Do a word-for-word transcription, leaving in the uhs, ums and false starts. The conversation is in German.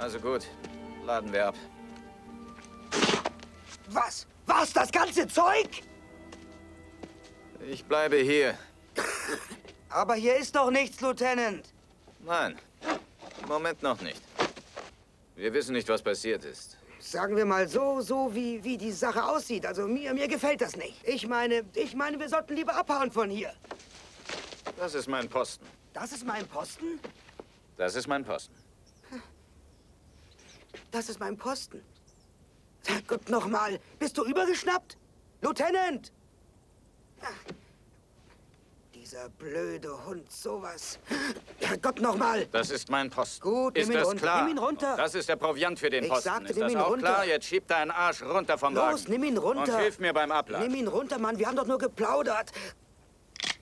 Also gut, laden wir ab. Was? Was? Das ganze Zeug? Ich bleibe hier. Aber hier ist doch nichts, Lieutenant. Nein, im Moment noch nicht. Wir wissen nicht, was passiert ist. Sagen wir mal so, so wie, wie die Sache aussieht. Also mir, mir gefällt das nicht. Ich meine, ich meine, wir sollten lieber abhauen von hier. Das ist mein Posten. Das ist mein Posten? Das ist mein Posten. Das ist mein Posten. Herrgott, nochmal. Bist du übergeschnappt? Lieutenant! Dieser blöde Hund, sowas. Herrgott, nochmal. Das ist mein Posten. Gut, ist nimm ihn das runter. klar? Nimm ihn runter. Und das ist der Proviant für den Ich Posten. sagte, ist nimm das ihn auch runter. klar? Jetzt schieb deinen Arsch runter vom Wagen. Los, nimm ihn runter. Und hilf mir beim Abladen. Nimm ihn runter, Mann. Wir haben doch nur geplaudert.